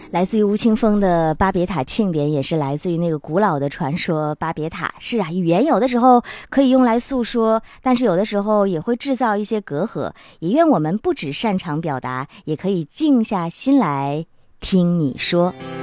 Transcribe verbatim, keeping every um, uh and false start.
来自于吴青峰的巴别塔庆典，也是来自于那个古老的传说巴别塔。是啊，语言有的时候可以用来诉说，但是有的时候也会制造一些隔阂。也愿我们不只擅长表达，也可以静下心来听你说。